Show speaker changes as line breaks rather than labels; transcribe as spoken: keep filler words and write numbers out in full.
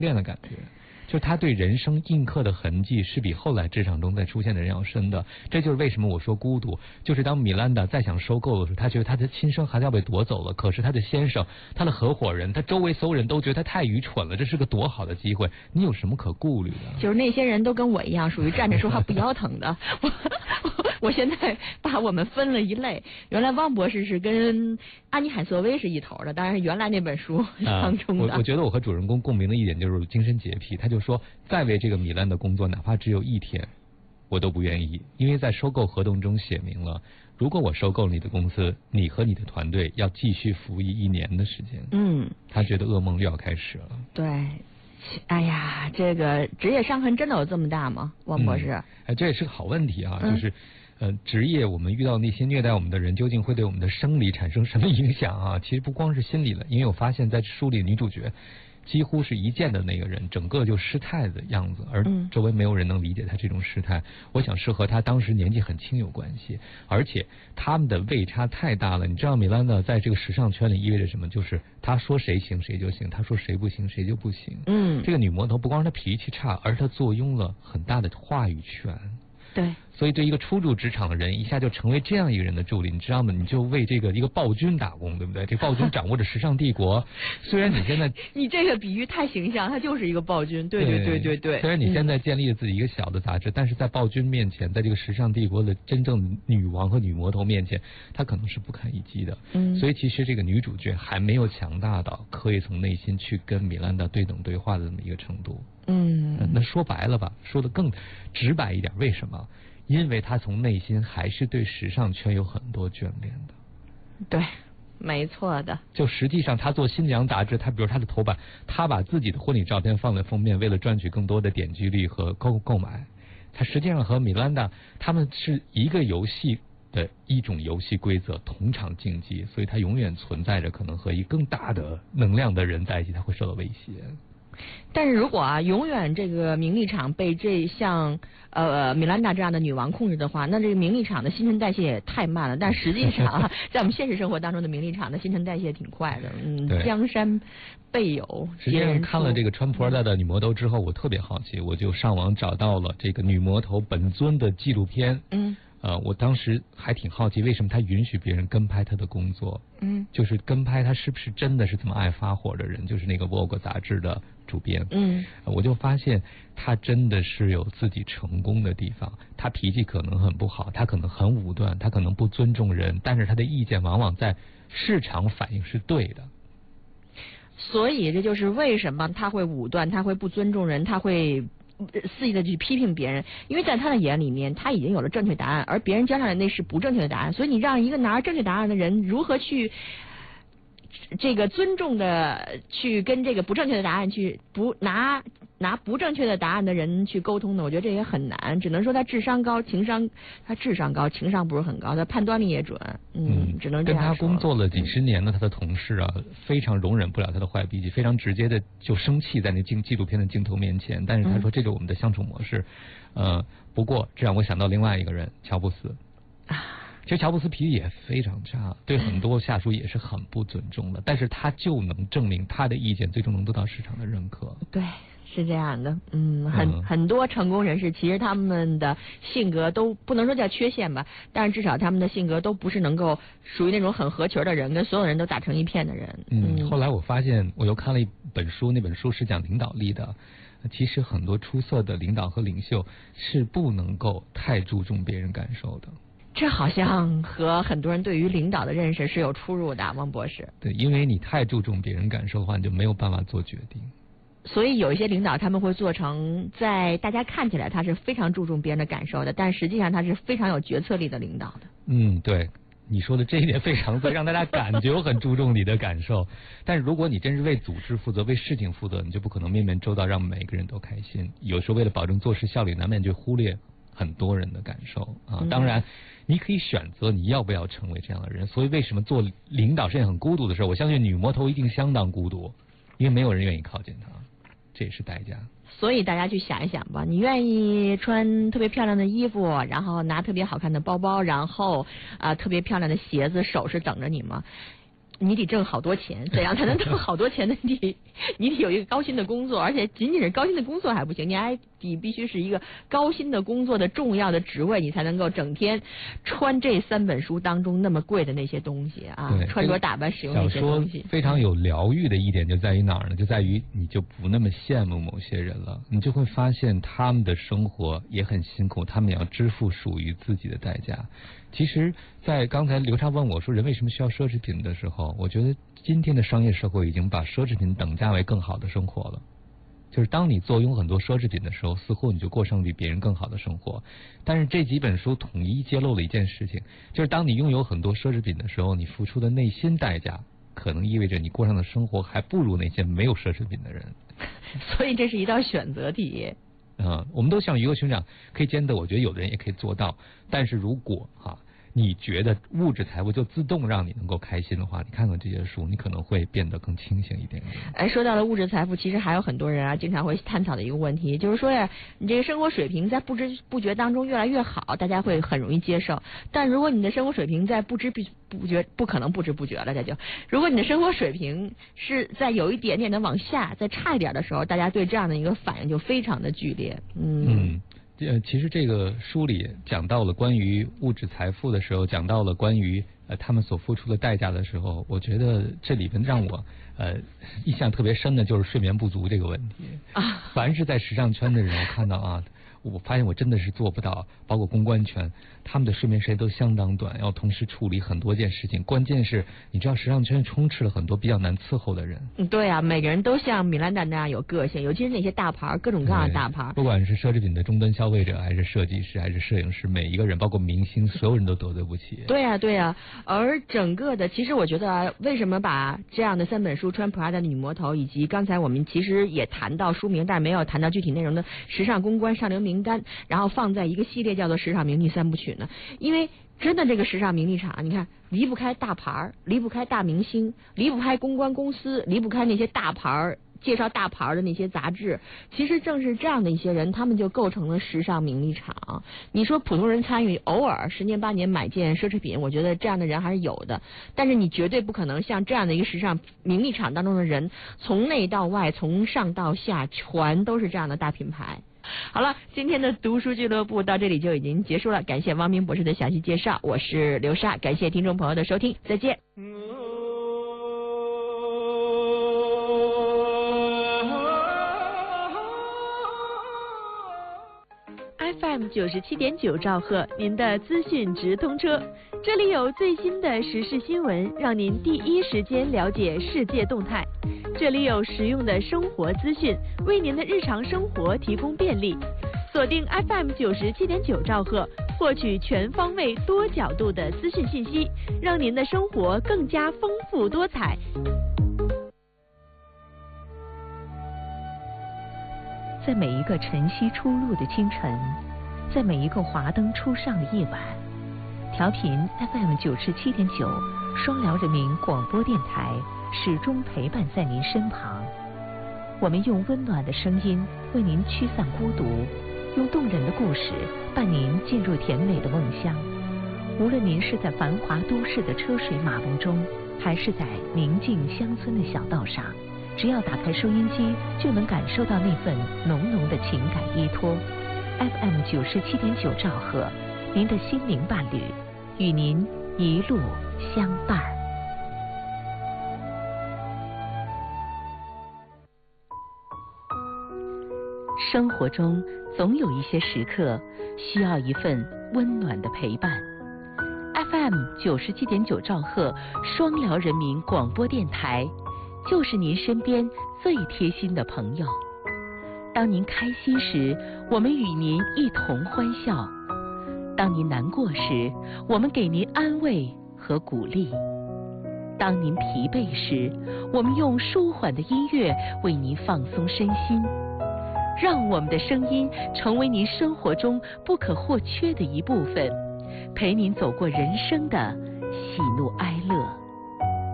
恋的感觉。就他对人生印刻的痕迹是比后来职场中再出现的人要深的，这就是为什么我说孤独。就是当米兰达再想收购的时候，他觉得他的亲生孩子要被夺走了，可是他的先生、他的合伙人、他周围所有人都觉得他太愚蠢了，这是个多好的机会，你有什么可顾虑的？
就是那些人都跟我一样，属于站着说话不腰疼的。我我现在把我们分了一类，原来汪博士是跟安妮海瑟薇是一头的，当然原来那本书当中的。
啊、我我觉得我和主人公共鸣的一点就是精神洁癖，他就说再为这个米兰的工作哪怕只有一天我都不愿意，因为在收购合同中写明了，如果我收购你的公司，你和你的团队要继续服役一年的时间。
嗯，
他觉得噩梦又要开始了。
对，哎呀，这个职业伤痕真的有这么大吗，汪博士？
嗯、哎，这也是个好问题啊，
嗯、
就是呃，职业我们遇到那些虐待我们的人，究竟会对我们的生理产生什么影响啊？其实不光是心理了，因为我发现在书里女主角几乎是一见的那个人整个就失态的样子，而周围没有人能理解他这种失态。我想是和他当时年纪很轻有关系，而且他们的位差太大了。你知道米兰达在这个时尚圈里意味着什么？就是他说谁行谁就行，他说谁不行谁就不行。
嗯，
这个女魔头不光是她脾气差，而她坐拥了很大的话语权。
对，
所以对一个初入职场的人，一下就成为这样一个人的助理，你知道吗？你就为这个一个暴君打工，对不对？这暴君掌握着时尚帝国，虽然你现在
你这个比喻太形象，他就是一个暴君，对对对对对。
虽然你现在建立了自己一个小的杂志，嗯、但是在暴君面前，在这个时尚帝国的真正女王和女魔头面前，她可能是不堪一击的。
嗯，
所以其实这个女主角还没有强大到可以从内心去跟米兰达对等对话的这么一个程度。
嗯，
那说白了吧，说的更直白一点，为什么？因为他从内心还是对时尚圈有很多眷恋的。
对，没错的。
就实际上他做新娘杂志，他比如他的头版，他把自己的婚礼照片放在封面，为了赚取更多的点击率和购购买。他实际上和米兰达他们是一个游戏的一种游戏规则，同场竞技，所以他永远存在着可能和一更大的能量的人在一起，他会受到威胁。
但是如果啊，永远这个名利场被这像呃米兰达这样的女王控制的话，那这个名利场的新陈代谢也太慢了。但实际上啊，在我们现实生活当中的名利场的新陈代谢挺快的。嗯，江山辈有
实际上看了这个穿普洱带的女魔头之后，我特别好奇，我就上网找到了这个女魔头本尊的纪录片。
嗯。
呃，我当时还挺好奇，为什么他允许别人跟拍他的工作？
嗯，
就是跟拍他是不是真的是这么爱发火的人？就是那个 Vogue 杂志的主编。
嗯，
我就发现他真的是有自己成功的地方。他脾气可能很不好，他可能很武断，他可能不尊重人，但是他的意见往往在市场反应是对的。
所以这就是为什么他会武断，他会不尊重人，他会肆意的去批评别人，因为在他的眼里面，他已经有了正确答案，而别人交上来那是不正确的答案。所以你让一个拿着正确答案的人如何去这个尊重的去跟这个不正确的答案去不拿拿不正确的答案的人去沟通呢？我觉得这也很难，只能说他智商高，情商他智商高，情商不是很高，他判断力也准。嗯，嗯只能这样说。
跟他工作了几十年的他的同事啊，嗯、非常容忍不了他的坏脾气，非常直接的就生气在那镜纪录片的镜头面前。但是他说这是我们的相处模式。嗯、呃，不过这让我想到另外一个人，乔布斯。其实乔布斯脾气也非常差，对很多下属也是很不尊重的，但是他就能证明他的意见最终能得到市场的认可。
对，是这样的。嗯，很、嗯、很多成功人士其实他们的性格都不能说叫缺陷吧，但是至少他们的性格都不是能够属于那种很合群的人，跟所有人都打成一片的人。
嗯，嗯后来我发现我又看了一本书，那本书是讲领导力的。其实很多出色的领导和领袖是不能够太注重别人感受的。
这好像和很多人对于领导的认识是有出入的，汪博士。
对，因为你太注重别人感受的话，你就没有办法做决定。
所以有一些领导他们会做成在大家看起来他是非常注重别人的感受的，但实际上他是非常有决策力的领导的。
嗯，对，你说的这一点非常对，让大家感觉我很注重你的感受。但是如果你真是为组织负责、为事情负责，你就不可能面面周到，让每个人都开心。有时候为了保证做事效率，难免就忽略很多人的感受啊。当然你可以选择你要不要成为这样的人。所以为什么做领导是件很孤独的事？我相信女魔头一定相当孤独，因为没有人愿意靠近她，这也是代价。
所以大家去想一想吧，你愿意穿特别漂亮的衣服，然后拿特别好看的包包，然后啊、呃、特别漂亮的鞋子首饰等着你吗？ 你得挣好多钱，怎样才能挣好多钱呢？你得你得有一个高薪的工作，而且仅仅是高薪的工作还不行，你还你必须是一个高薪的工作的重要的职位，你才能够整天穿这三本书当中那么贵的那些东西啊，穿着打扮使用那些东西。
非常有疗愈的一点就在于哪儿呢？就在于你就不那么羡慕某些人了，你就会发现他们的生活也很辛苦，他们也要支付属于自己的代价。其实在刚才刘畅问我说人为什么需要奢侈品的时候，我觉得今天的商业社会已经把奢侈品等价为更好的生活了。就是当你坐拥很多奢侈品的时候，似乎你就过上比别人更好的生活。但是这几本书统一揭露了一件事情，就是当你拥有很多奢侈品的时候，你付出的内心代价可能意味着你过上的生活还不如那些没有奢侈品的人。
所以这是一道选择题。
嗯，我们都想鱼和熊掌可以兼得，我觉得有的人也可以做到。但是如果哈、啊，你觉得物质财富就自动让你能够开心的话，你看看这些书，你可能会变得更清醒一点点。
哎，说到了物质财富，其实还有很多人啊，经常会探讨的一个问题，就是说呀，你这个生活水平在不知不觉当中越来越好，大家会很容易接受。但如果你的生活水平在不知不不觉，不可能不知不觉了，这就，如果你的生活水平是在有一点点的往下，再差一点的时候，大家对这样的一个反应就非常的剧烈。嗯。
嗯呃，其实这个书里讲到了关于物质财富的时候，讲到了关于呃他们所付出的代价的时候，我觉得这里边让我呃印象特别深的就是睡眠不足这个问题啊。凡是在时尚圈的人，我看到啊，我发现我真的是做不到，包括公关圈，他们的睡眠时间都相当短，要同时处理很多件事情。关键是你知道时尚圈充斥了很多比较难伺候的人。
嗯，对啊，每个人都像米兰达那样有个性，尤其是那些大牌，各种各样的大牌。
不管是奢侈品的终端消费者，还是设计师，还是摄影师，每一个人，包括明星，所有人都得罪不起。
对啊，对啊。而整个的，其实我觉得啊，为什么把这样的三本书《穿 Prada 的女魔头》，以及刚才我们其实也谈到书名，但是没有谈到具体内容的时尚公关上流名单，然后放在一个系列叫做时尚名利三部曲呢？因为真的这个时尚名利场，你看离不开大牌，离不开大明星，离不开公关公司，离不开那些大牌介绍大牌的那些杂志。其实正是这样的一些人，他们就构成了时尚名利场。你说普通人参与偶尔十年八年买件奢侈品，我觉得这样的人还是有的，但是你绝对不可能像这样的一个时尚名利场当中的人，从内到外，从上到下全都是这样的大品牌。好了，今天的读书俱乐部到这里就已经结束了，感谢汪明博士的详细介绍，我是刘莎，感谢听众朋友的收听，再见。F M 九十七点九兆赫，您的资讯直通车，这里有最新的时事新闻，让您第一时间了解世界动态。这里有实用的生活资讯，为您的日常生活提供便利。锁定 F M 九十七点九兆赫，获取全方位、多角度的资讯信息，让您的生活更加丰富多彩。
在每一个晨曦初露的清晨，在每一个华灯初上的夜晚，调频 F M 九十七点九，双辽人民广播电台始终陪伴在您身旁。我们用温暖的声音为您驱散孤独，用动人的故事伴您进入甜美的梦乡。无论您是在繁华都市的车水马龙中，还是在宁静乡村的小道上，只要打开收音机，就能感受到那份浓浓的情感依托。F M 九十七点九兆赫，您的心灵伴侣，与您一路相伴。生活中总有一些时刻需要一份温暖的陪伴。F M 九十七点九兆赫，双辽人民广播电台，就是您身边最贴心的朋友。当您开心时，我们与您一同欢笑；当您难过时，我们给您安慰和鼓励；当您疲惫时，我们用舒缓的音乐为您放松身心。让我们的声音成为您生活中不可或缺的一部分，陪您走过人生的喜怒哀乐。